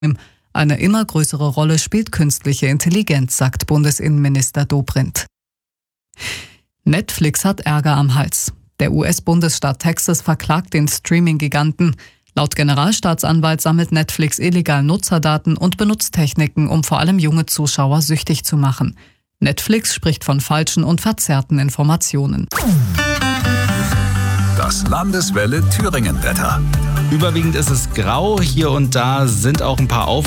Eine immer größere Rolle spielt künstliche Intelligenz, sagt Bundesinnenminister Dobrindt. Netflix hat Ärger am Hals. Der US-Bundesstaat Texas verklagt den Streaming-Giganten. Laut Generalstaatsanwalt sammelt Netflix illegal Nutzerdaten und benutzt Techniken, um vor allem junge Zuschauer süchtig zu machen. Netflix spricht von falschen und verzerrten Informationen. Das Landeswelle Thüringen-Wetter. Überwiegend ist es grau, hier und da sind auch ein paar